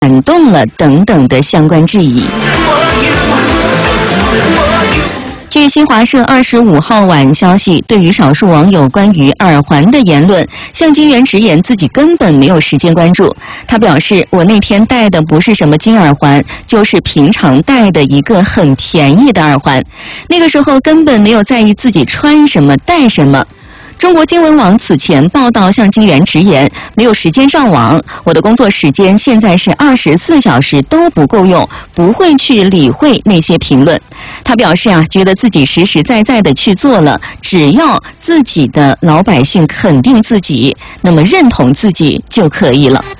感动了等等的相关质疑。据新华社25号晚消息，对于少数网友关于耳环的言论，向金元直言自己根本没有时间关注。他表示，我那天戴的不是什么金耳环，就是平常戴的一个很便宜的耳环，那个时候根本没有在意自己穿什么戴什么。中国新闻网此前报道向金元直言，没有时间上网，我的工作时间现在是24小时都不够用，不会去理会那些评论。他表示觉得自己实实在在的去做了，只要自己的老百姓肯定自己，那么认同自己就可以了。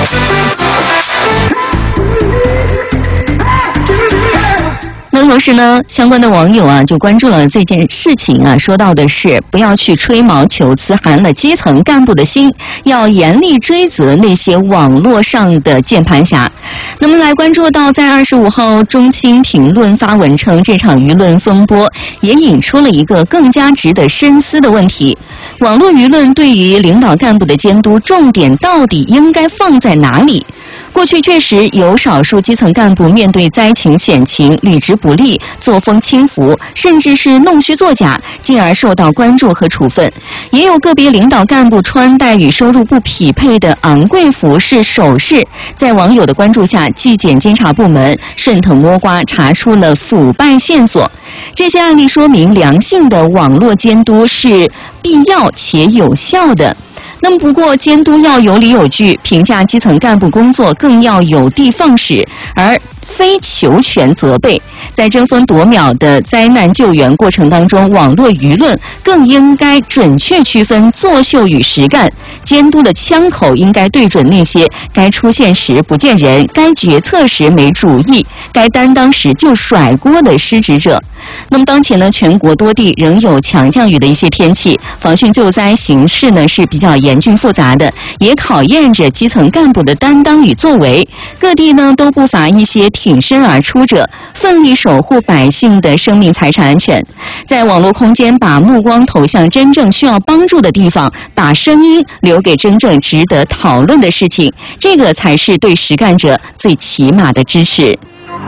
那同时呢，相关的网友就关注了这件事情说到的是不要去吹毛求疵，寒了基层干部的心，要严厉追责那些网络上的键盘侠。那么来关注到，在25号中青评论发文称，这场舆论风波也引出了一个更加值得深思的问题：网络舆论对于领导干部的监督重点到底应该放在哪里？过去确实有少数基层干部面对灾情险情履职不力、作风轻浮，甚至是弄虚作假，进而受到关注和处分。也有个别领导干部穿戴与收入不匹配的昂贵服饰首饰，在网友的关注下，纪检监察部门顺藤摸瓜查出了腐败线索。这些案例说明，良性的网络监督是必要且有效的。那么不过，监督要有理有据，评价基层干部工作更要有的放矢，而非求全责备。在争分夺秒的灾难救援过程当中，网络舆论更应该准确区分作秀与实干，监督的枪口应该对准那些该出现时不见人、该决策时没主意、该担当时就甩锅的失职者。那么当前呢，全国多地仍有强降雨的一些天气，防汛救灾形势呢是比较严峻复杂的，也考验着基层干部的担当与作为。各地呢都不乏一些挺身而出者，奋力守护百姓的生命财产安全。在网络空间，把目光投向真正需要帮助的地方，把声音留给真正值得讨论的事情，这个才是对实干者最起码的支持。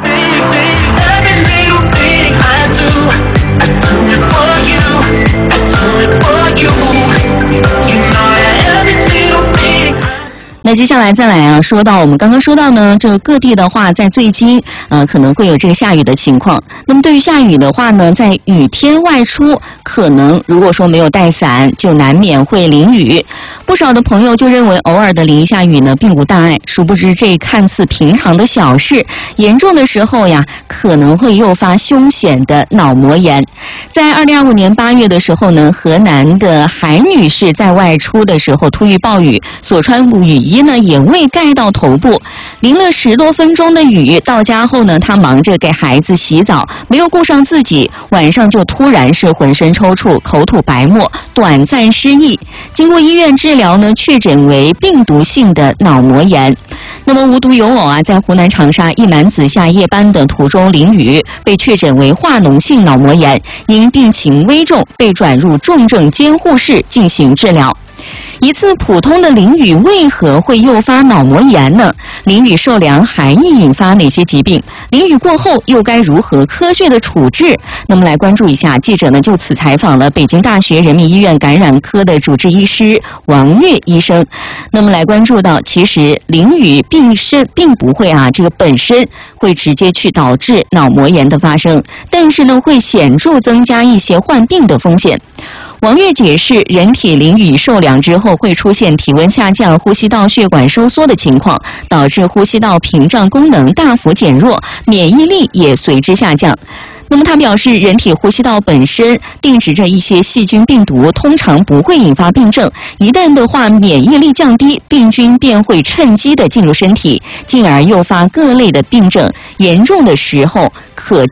那接下来再来说到我们刚刚说到呢，这个各地的话，在最近可能会有这个下雨的情况。那么对于下雨的话呢，在雨天外出，可能如果说没有带伞，就难免会淋雨。不少的朋友就认为偶尔的淋一下雨呢，并无大碍。殊不知这看似平常的小事，严重的时候可能会诱发凶险的脑膜炎。在2025年8月的时候呢，河南的海女士在外出的时候突遇暴雨，所穿雨衣呢也未盖到头部，淋了10多分钟的雨，到家后呢，她忙着给孩子洗澡，没有顾上自己，晚上就突然是浑身抽搐、口吐白沫，短暂失忆。经过医院治疗呢，确诊为病毒性的脑膜炎。那么无独有偶在湖南长沙，一男子下夜班的途中淋雨，被确诊为化脓性脑膜炎，因病情危重，被转入重症监护室进行治疗。一次普通的淋雨为何会诱发脑膜炎呢？淋雨受凉还易引发哪些疾病？淋雨过后又该如何科学的处置？那么来关注一下，记者呢就此采访了北京大学人民医院感染科的主治医师王悦医生。那么来关注到，其实淋雨并不会这个本身会直接去导致脑膜炎的发生，但是呢会显著增加一些患病的风险。王悦解释，人体淋雨受凉之后会出现体温下降、呼吸道血管收缩的情况，导致呼吸道屏障功能大幅减弱，免疫力也随之下降。那么他表示，人体呼吸道本身定植着一些细菌病毒，通常不会引发病症，一旦的话免疫力降低，病菌便会趁机的进入身体，进而诱发各类的病症，严重的时候可致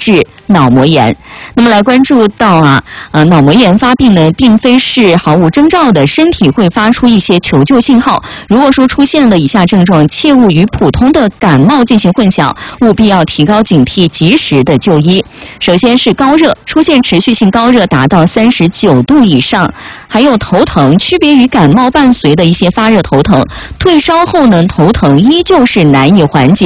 脑膜炎。那么来关注到脑膜炎发病呢，并非是毫无征兆的，身体会发出一些求救信号。如果说出现了以下症状，切勿与普通的感冒进行混淆，务必要提高警惕，及时的就医。首先是高热，出现持续性高热达到39度以上，还有头疼，区别于感冒伴随的一些发热头疼，退烧后呢，头疼依旧是难以缓解。